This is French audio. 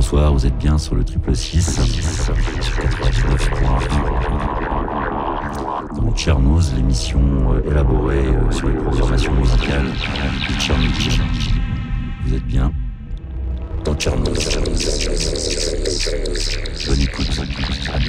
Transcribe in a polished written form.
Bonsoir, vous êtes bien sur le 666, sur 99.1. Dans Tchernoz, l'émission élaborée sur les programmations musicales de Tchernobyl. Vous êtes bien dans Tchernoz. Bonne écoute. À bientôt.